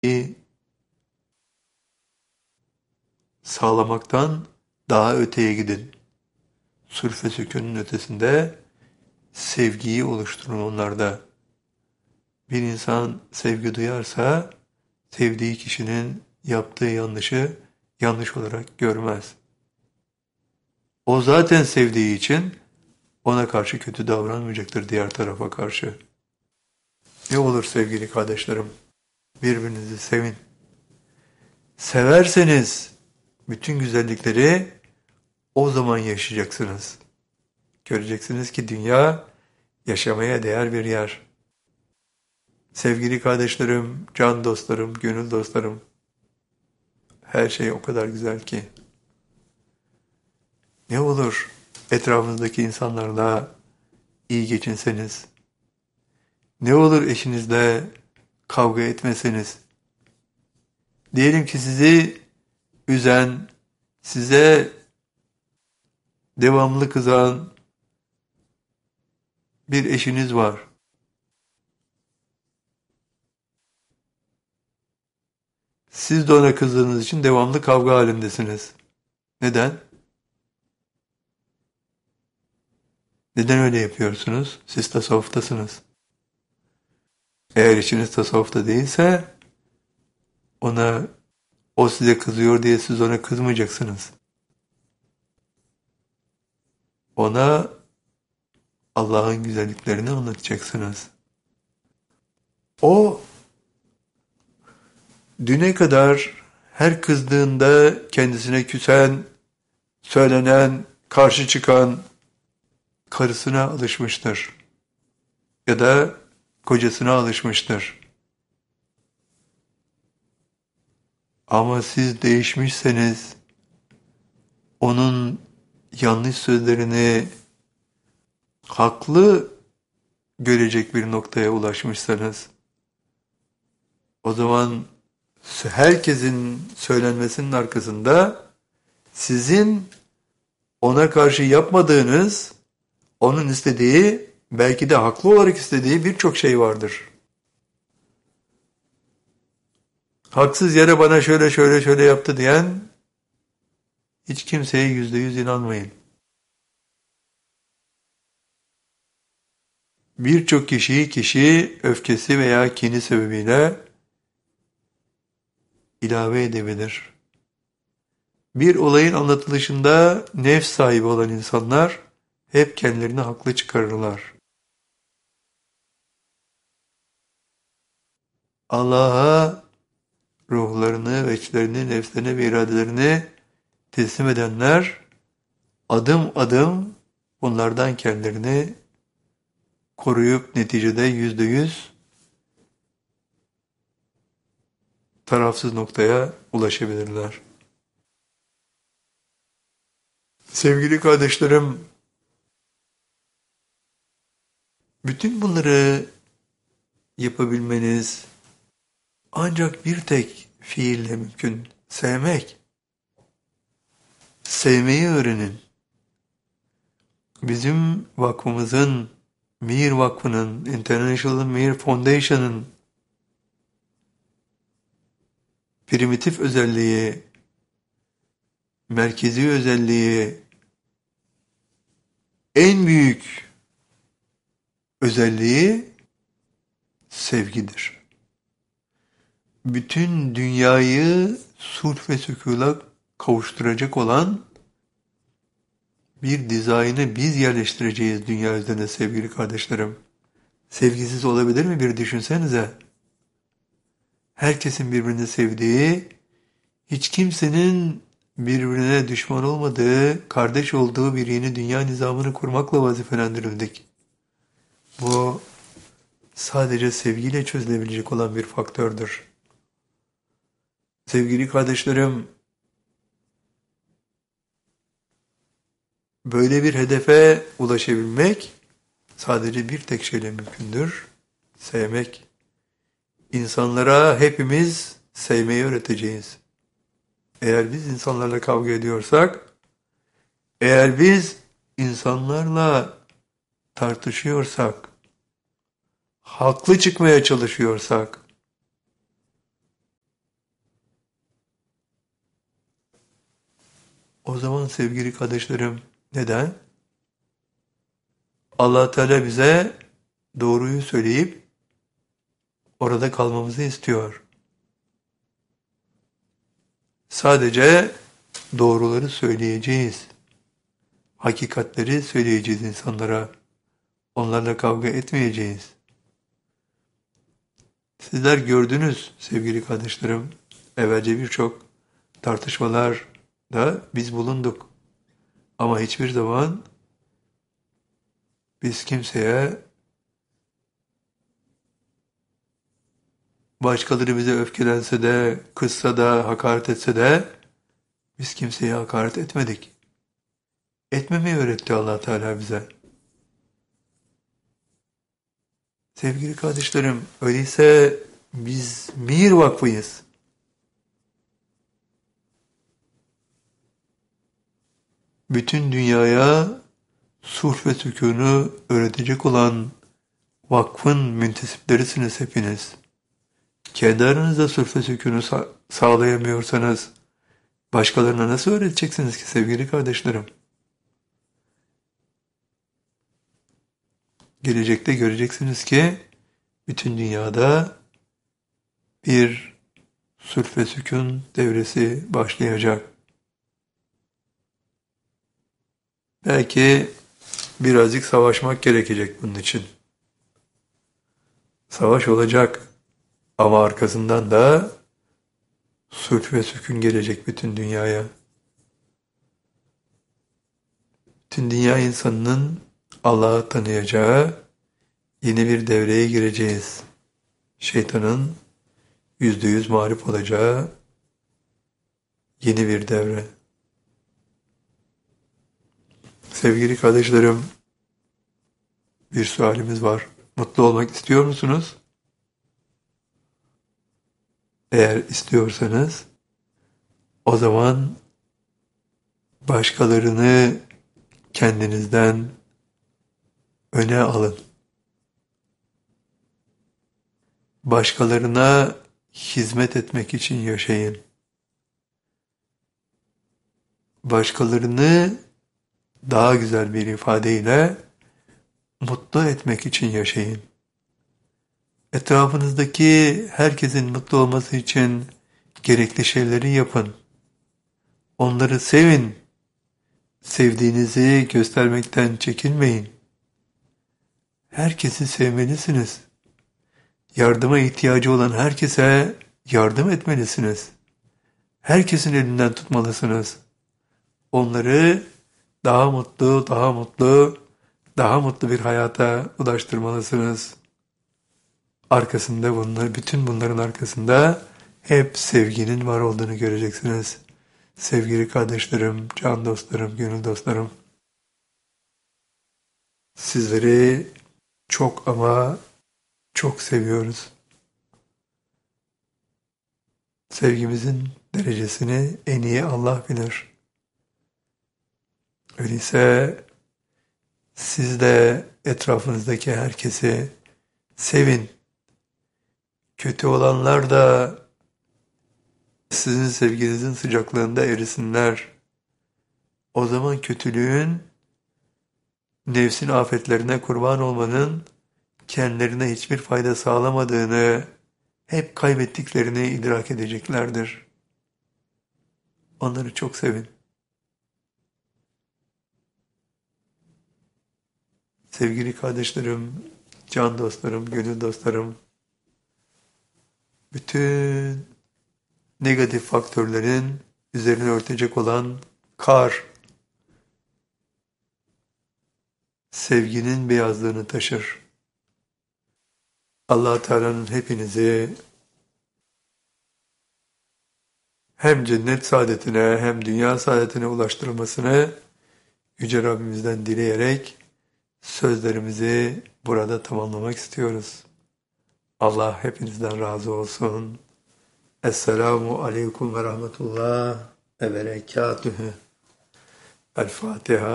sağlamaktan daha öteye gidin. Sülf ve sükûnun ötesinde sevgiyi oluşturun onlarda. Bir insan sevgi duyarsa, sevdiği kişinin yaptığı yanlışı yanlış olarak görmez. O zaten sevdiği için ona karşı kötü davranmayacaktır diğer tarafa karşı. Ne olur sevgili kardeşlerim, birbirinizi sevin. Severseniz bütün güzellikleri o zaman yaşayacaksınız. Göreceksiniz ki dünya yaşamaya değer bir yer. Sevgili kardeşlerim, can dostlarım, gönül dostlarım, her şey o kadar güzel ki. Ne olur etrafınızdaki insanlarla iyi geçinseniz, ne olur eşinizle kavga etmeseniz, diyelim ki sizi üzen, size devamlı kızan bir eşiniz var. Siz de ona kızdığınız için devamlı kavga halindesiniz. Neden? Neden öyle yapıyorsunuz? Siz tasavvuftasınız. Eğer eşiniz tasavvufta değilse, o size kızıyor diye siz ona kızmayacaksınız. Ona Allah'ın güzelliklerini anlatacaksınız. O düne kadar her kızdığında kendisine küsen, söylenen, karşı çıkan karısına alışmıştır. Ya da kocasına alışmıştır. Ama siz değişmişseniz, onun yanlış sözlerini haklı görecek bir noktaya ulaşmışsanız, o zaman herkesin söylenmesinin arkasında sizin ona karşı yapmadığınız, onun istediği, belki de haklı olarak istediği birçok şey vardır. Haksız yere bana şöyle yaptı diyen hiç kimseye %100 inanmayın. Birçok kişi öfkesi veya kini sebebiyle ilave edebilir. Bir olayın anlatılışında nefs sahibi olan insanlar hep kendilerini haklı çıkarırlar. Allah'a ruhlarını, veçlerini, nefslerini ve iradelerini teslim edenler adım adım bunlardan kendilerini koruyup neticede %100 tarafsız noktaya ulaşabilirler. Sevgili kardeşlerim, bütün bunları yapabilmeniz ancak bir tek fiille mümkün. Sevmek. Sevmeyi öğrenin. Bizim vakfımızın, Mir Vakfı'nın, International Mir Foundation'ın primitif özelliği, merkezi özelliği, en büyük özelliği sevgidir. Bütün dünyayı sulh ve sükûna kavuşturacak olan bir dizaynı biz yerleştireceğiz dünya üzerine sevgili kardeşlerim. Sevgisiz olabilir mi bir düşünsenize. Herkesin birbirini sevdiği, hiç kimsenin birbirine düşman olmadığı, kardeş olduğu bir yeni dünya nizamını kurmakla vazifelendirildik. Bu sadece sevgiyle çözülebilecek olan bir faktördür. Sevgili kardeşlerim, böyle bir hedefe ulaşabilmek sadece bir tek şeyle mümkündür. Sevmek. İnsanlara hepimiz sevmeyi öğreteceğiz. Eğer biz insanlarla kavga ediyorsak, eğer biz insanlarla tartışıyorsak, haklı çıkmaya çalışıyorsak, O zaman sevgili kardeşlerim, neden? Allah Teala bize doğruyu söyleyip orada kalmamızı istiyor. Sadece doğruları söyleyeceğiz. Hakikatleri söyleyeceğiz insanlara. Onlarla kavga etmeyeceğiz. Sizler gördünüz sevgili kardeşlerim. Evvelce birçok tartışmalarda biz bulunduk. Ama hiçbir zaman biz kimseye, başkaları bize öfkelense de, kızsa da, hakaret etse de biz kimseye hakaret etmedik. Etmemeyi öğretti Allah Teala bize. Sevgili kardeşlerim, öyleyse biz Mihir Vakfı'yız. Bütün dünyaya sulh ve sükûnu öğretecek olan vakfın müntesiplerisiniz hepiniz. Kendi aranızda sulh ve sükûnu sağlayamıyorsanız başkalarına nasıl öğreteceksiniz ki sevgili kardeşlerim? Gelecekte göreceksiniz ki bütün dünyada bir sulh ve sükun devresi başlayacak. Belki birazcık savaşmak gerekecek bunun için. Savaş olacak ama arkasından da sulh ve sükun gelecek bütün dünyaya. Bütün dünya insanının Allah'ı tanıyacağı yeni bir devreye gireceğiz. Şeytanın %100 mağlup olacağı yeni bir devre. Sevgili kardeşlerim, bir sualimiz var. Mutlu olmak istiyor musunuz? Eğer istiyorsanız, o zaman başkalarını kendinizden öne alın. Başkalarına hizmet etmek için yaşayın. Başkalarını daha güzel bir ifadeyle mutlu etmek için yaşayın. Etrafınızdaki herkesin mutlu olması için gerekli şeyleri yapın. Onları sevin. Sevdiğinizi göstermekten çekinmeyin. Herkesi sevmelisiniz. Yardıma ihtiyacı olan herkese yardım etmelisiniz. Herkesin elinden tutmalısınız. Onları daha mutlu, daha mutlu bir hayata ulaştırmalısınız. Arkasında bütün bunların arkasında hep sevginin var olduğunu göreceksiniz. Sevgili kardeşlerim, can dostlarım, gönül dostlarım. Sizleri çok ama çok seviyoruz. Sevgimizin derecesini en iyi Allah bilir. Öyleyse siz de etrafınızdaki herkesi sevin. Kötü olanlar da sizin sevginizin sıcaklığında erisinler. O zaman kötülüğün, nefsin afetlerine kurban olmanın kendilerine hiçbir fayda sağlamadığını, hep kaybettiklerini idrak edeceklerdir. Onları çok sevin. Sevgili kardeşlerim, can dostlarım, gönül dostlarım, bütün negatif faktörlerin üzerine örtecek olan kar, sevginin beyazlığını taşır. Allah Teala'nın hepinizi hem cennet saadetine hem dünya saadetine ulaştırılmasını Yüce Rabbimizden dileyerek sözlerimizi burada tamamlamak istiyoruz. Allah hepinizden razı olsun. Esselamu aleyküm ve rahmetullah ve berekatühü. El Fatiha.